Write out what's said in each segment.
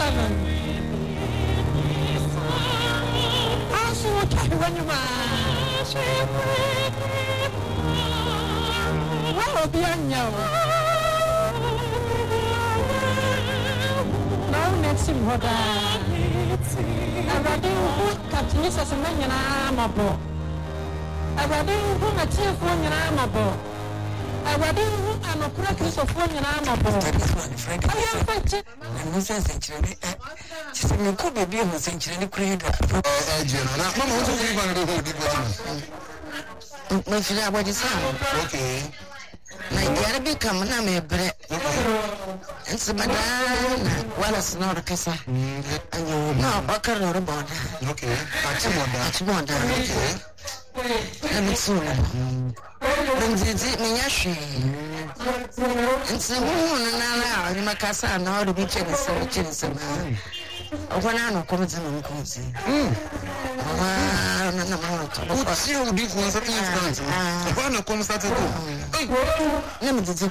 Okay. Nigeria become na me bre. And so madam, well as not a kissa. And you know, okay, or about. Okay, that's more than okay. Let me soon. Then did me yashi. And so moon and Macassa, now to be chilling some man. When I know comes in cozy. What's your difference? One comes at let me do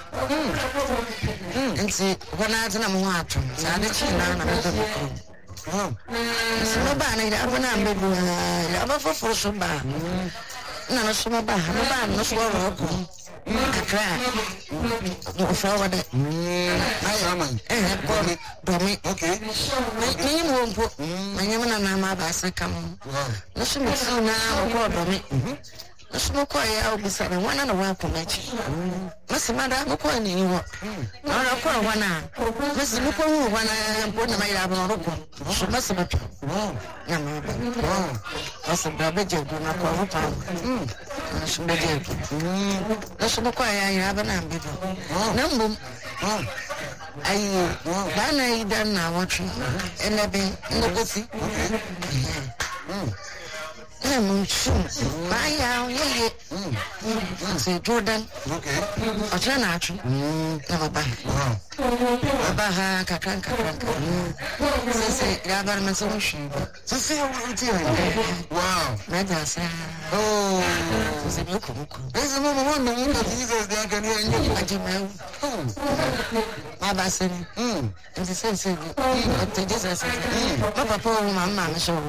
and see when I don't want to. I did so nobody, I will not be able to for some bar. No, so no bar, no swallow. Crack. No forward. I am. Okay. Me won't put my name and my bass come. No, so now, me. The smoke I will be saying one and a one for match. Must Madame Coin, you want. Not a quarter 1 hour. Mrs. Muko, when I am putting my abnormal. She must have that's a babbage of my quarter. I should be joking. The smoke I have an ambit. Number. I done now watching and I've been in the pussy. Say Jordan. Okay. I try not to. Never buy. Baha Kakanka. Say, Yabarman solution. So say, wow. Madras. Oh, there's a moment that Jesus can hear you. I do know. My basin. And the sense of Jesus. Papa, poor mamma, so.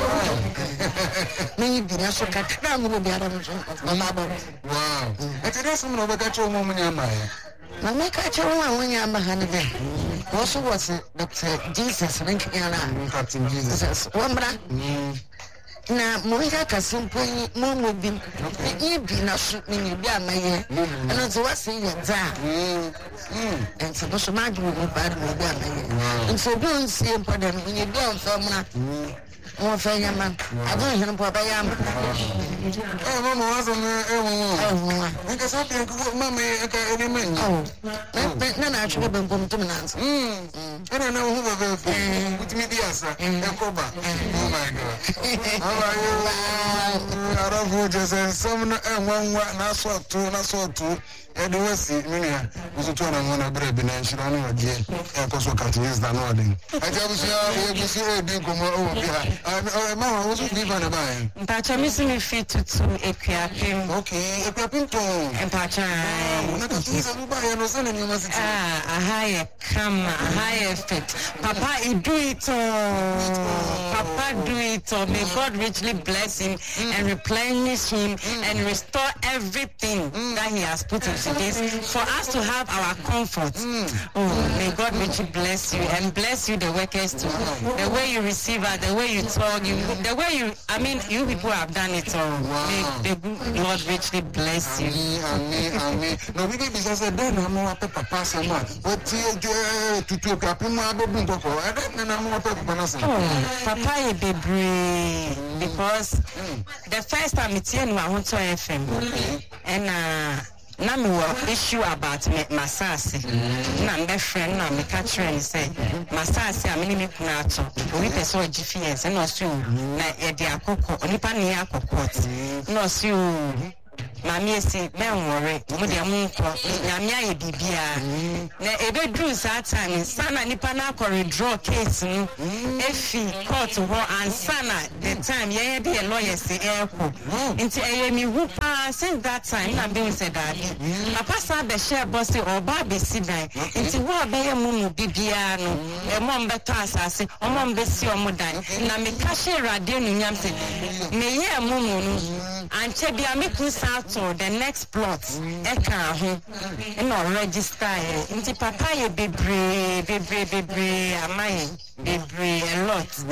Maybe I should cut down with the other one. Wow. I tell you some of that your woman in my. I make a child when you're behind again. Also, was that Jesus linking Captain Jesus. One brother. Now, Monica simply more be not shooting you down my ear. And that's what saying that. And so much of will be bad with them. And so don't see important when you don't someone. Oh, fair man. I don't hear Papa Yam. Oh, Mamma wasn't because I think Mamma any man. Oh, no, actually, been from 2 minutes. I don't know who will put me the answer. Oh, my God. How are you? I don't know, just some one, not so two. And the West, Minia was a turn on a bread and she ran again. And also cutting his than nodding. I tell you, see a big come over here. Mamma was given a buy. Pacha missing me fit to a creapim. Okay, a creapim tone. And Pacha, not a piece of buy and was in you must. A higher come, a higher fit. Papa, you do it all. Papa, do it all. May God richly bless him and replenish him and restore everything that he has put in this for us to have our comfort. Oh, may God richly bless you and bless you, the workers too. The way you receive her, the way you talk, the way you, I mean, you people have done it all. May the Lord richly bless you. Amen. No, we did because I don't know what Papa said. But to Papa, you be brave because the first time it's here, I want to FM and na me will issue about Masasi. Na my friend na me catch and say Masasi amini me kuna ato. We person GFS and also na e de akoko onipa ne akoko. No so Mammy say, "Man, worry, Mudiamunko, Yamia Bibia." Ebe drew that time, Sana Nipana Corey draw case, Effie court war and Sana, the time, yeah, the lawyer say airport. Into Amy Whoopa, since that time, I'm being said that. Papa Sabe share bossy or Barbie Sidney, into what Bay Mumu Bibiano, a mom betas, or mom Bessie or Mudan, Namikashi Radian Yamsi, may ye Mumu, and Chebia Miku Sato, the next plot, Eka, and not register into Papaya Bibri, Amai, Bibri, a lot.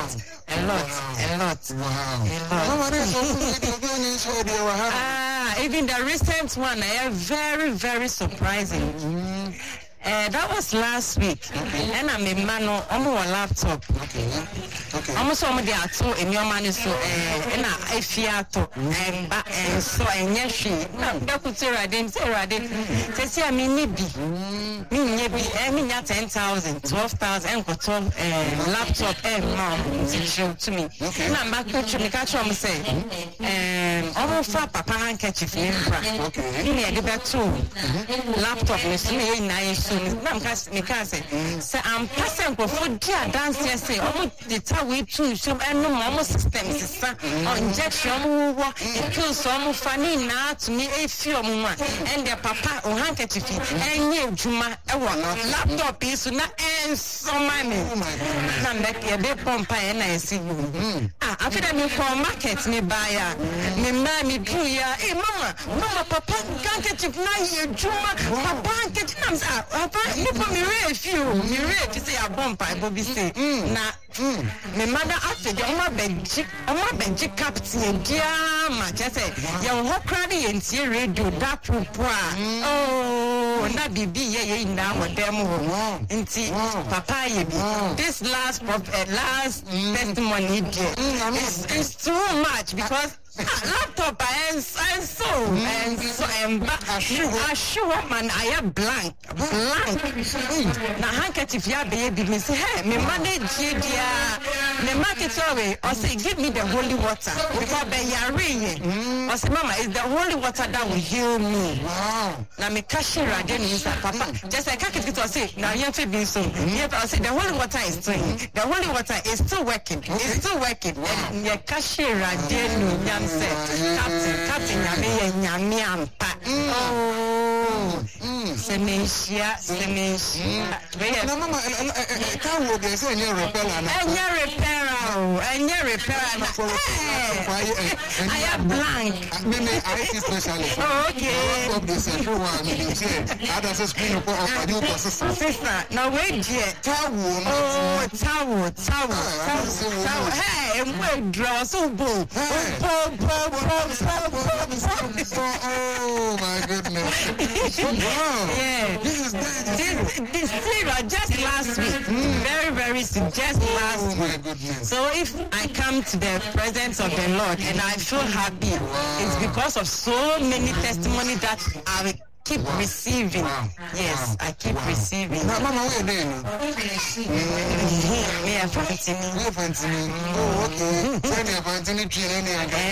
Even the recent one, very, very surprising. That was last week, and I'm a man on my laptop. Almost some of the ato in your man is so, and I fiato, and so, and yes, she, that could say, I didn't say, I didn't say, I mean, maybe, I mean, 10,000, 12,000, and got laptop, and mom, show to me. And I'm back to me, catch on say, almost for papa handkerchief, you need back to laptop, Miss Me, nice. I'm passing for food, dear dance. Say, the time we choose some animal systems, injection, it kills some funny now to me a few more, and their papa or handkerchief, and you, Juma, a laptop is not and so money. I'm back a bit pump, and I see you. I feel me for market, me buyer, me mammy, Julia, mama, papa, handkerchief, now you, Juma, papa, handkerchief. You put me if you say a bump, I will be say, my mother after the Benji captain, dear much. I say, young Hokradi and see radio, that oh, not be now or demo. And see, Papa, this last testimony is too much because. Laptop and so I show up and I am blank. Now handkerchief ya baby me say hey me manage dia me market away or say give me the holy water because be yare or say mama is the holy water that will heal me. Wow. Now me cash rade me say papa just I can't get to say now you fit be so yet I say the holy water is still working. It's still working. And you cash rade no Captain, Yami Ampa. Oh, Semesia. No, Mama, can't work as any repair. I am blank. Maybe I see specialist. Okay. Sister, now wait here. Towel. Hey, wait, draw so bull. Oh my goodness. Wow. Yeah. This just last week. Very, very soon. Just last week. My goodness. So if I come to the presence of the Lord and I feel happy, it's because of so many testimonies that I keep receiving. Wow. Yes, I keep receiving. Now, Mama, what are you doing? Me a Fantini. Oh, okay. Send me a Fantini tree.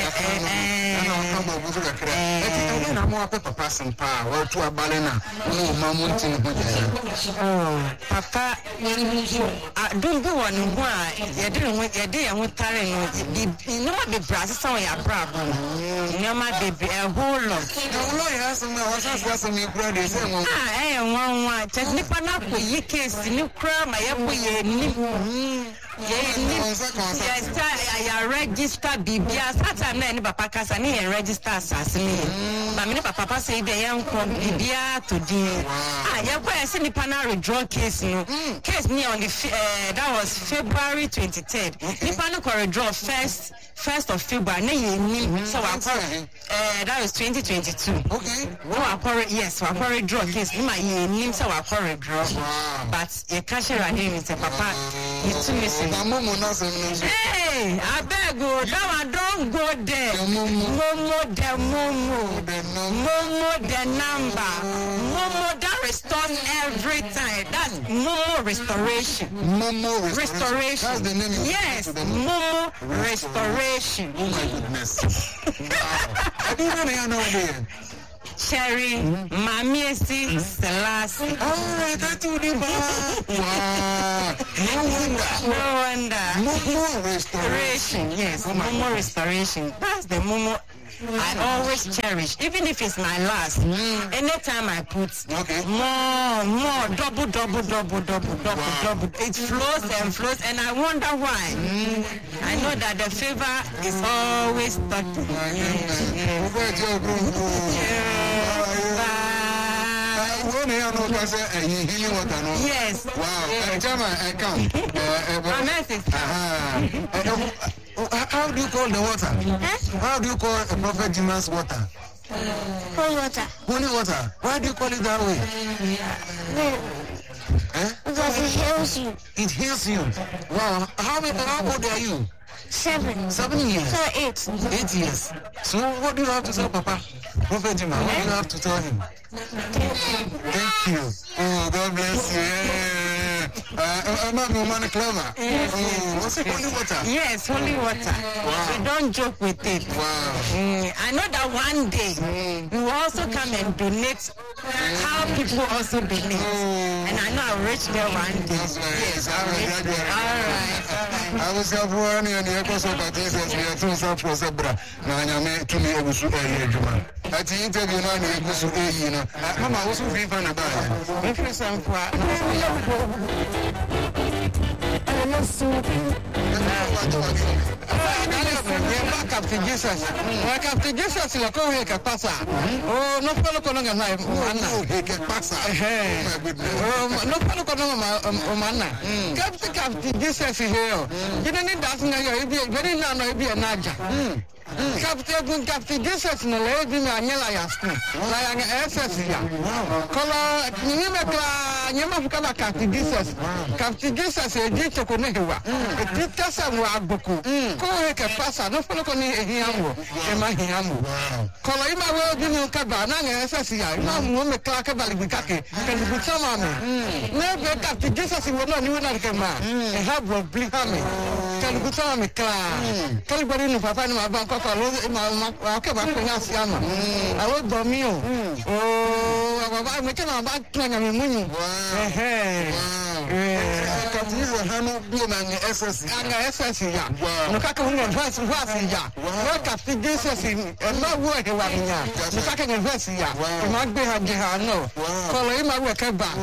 I'm more Papa Sampa or to a balena. Oh, Mamuntin. Oh, Papa, don't go on why you're doing what you're doing with Taryn. You know what the brass is on your problem. You know, baby, a whole lot. The lawyer has me brother say one technical na ko yi case ni kra ma ye bo ye ni yes I register bibia sata na ni papa kasa ni register asase ni ba me ni papa say be ye nko bibia to di ye ko e se ni panel withdraw case no case ni on the that was February 23rd ni panel ko withdraw 1st of February na ye ni so that was 2022 okay yes so I draw case in my name so I draw but you catch it right here say papa you too missing hey I beg you now don't go there momo the number momo that restores every time that's momo restoration that's the name yes momo restoration oh my goodness wow. I didn't know there. Cherry, Mamiesi, Selassie. Oh, that's what it was. Wow. No wonder. Momo restoration. Yes, Momo restoration. That's the Momo I always cherish, even if it's my last. Anytime I put more, double. It flows and flows, and I wonder why. I know that the fever is always starting. Yes. Wow. How do you call the water? How do you call a Prophet Jima's water? Holy water. Holy water. Why do you call it that way? Because it heals you. It heals you. Wow. How old are you? 7. 7 years. So 8. 8 years. So what do you have to tell Papa? Prophet Jima, what do you have to tell him? Thank you. Oh, God bless you. I'm a woman clever. What's it, holy water? Yes, holy water. Wow. We don't joke with it. Wow. I know that one day we will also come and donate how people also donate. And I know I'll reach there one day. That's right. Yes, All right. I was have one and the echoes of Jesus. We are two support Zebra. Now I'm to me a good at the interview, I know. Mama, I was free fan about it. Captain Jesus. Captain Jesus, la coge que pasa. Oh, no puedo con una mana. Que pasa. No puedo con una mana. Captain Jesus here. You don't need that. Very now, no, be a naja. Captain Jesus, no lady, Anyela Yasku. Like SS here. Color, Yamaka, Captain Jesus. Captain Jesus, a dito con Newa. A Titasa Wabuku. Coge que pasa. No puedo con Hiamu. Emahiamu. Color, you might well be no cabana, SS here. No, me clark about the Kaki. Can you put some on me? Never Captain Jesus will not know that come out. A have of Blihami. Can you put some on me, Clark? Tell you no Papa, my bank. I will bomb you. Oh, I'm making a back to my money. SS, no Captain Jesus in no work around here. The second university, might be a no. Call him a worker back.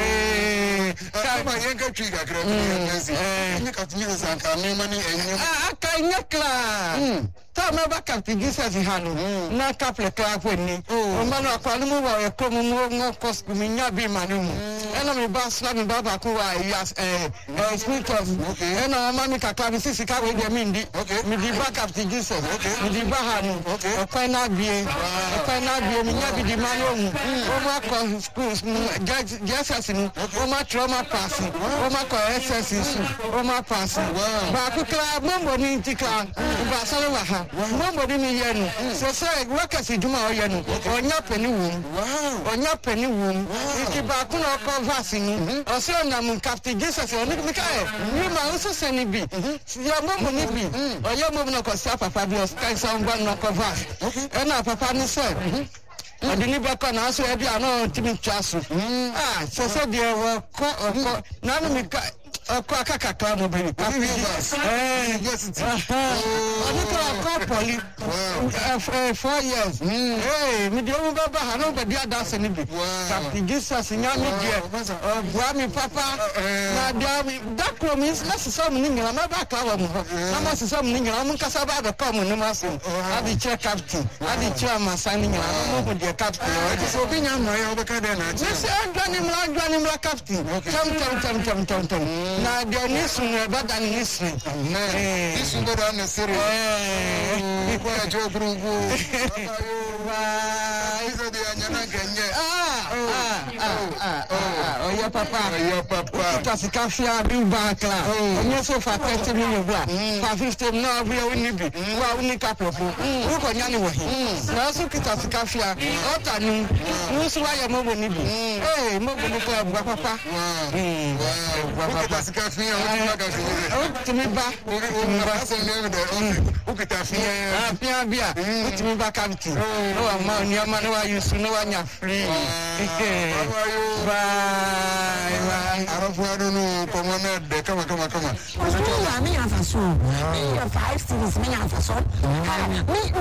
Tell me about Captain Jesus in Hanu. Not couple of clap with me. Oh, man, I call him over a common more cost to me, not be my room. And I'm a boss, slamming Baba Kua, yes, sweet of. And I'm a Mamika Clavis, I will mean the Captain Jesus. With the Bahanu, a fine idea, a fine idea, maybe the man, Oma schools, just Oma trauma passing, Oma SS, Oma passing. Bakukla, Mumbo Nintika, Basalaha. Nobody me yen. So say workers in Juma yen or your penny womb. Or your penny womb. If you back on our vaccine or so I'm Captain Jesus or Nick Mikael. You might also send it be. Your mom will be. Or your mom no cost Papa be or sky someone no cover. And our Papa said. I didn't back on us where they are not Timmy Chasu. So said they were caught. Now me. Kaka Clamo baby. Yes. Properly. 4 years. Hey, me the old Baba Hano, but they are dancing. Captain Jesus in Yami, Grammy Papa, that promise, that's something in my back. I'm something in my Casaba, the common numbers. I the chair captain. I the chairman signing. I'm with the captain. It's opinion. I overcame. Yes, I'm Granny Captain. Come. Now, the nation are better than listening. This is better than the series. your papa. Because Kafia do Bakla. And you so for 30 million black. For 50 no, we are in Nibi. We are in Capropo. Who can you know? Now, so Kitas Kafia. Otanu. Muswaya Mobo Nibi. Hey, Mobo Nibi, Papa. Kitas Kafia, to me back. Pia Bia. To me back empty. No amount, your man, who are you soon, no one you're free. Bye. I don't know, come on. Me and for so. Me 5 cities, me and for so. Me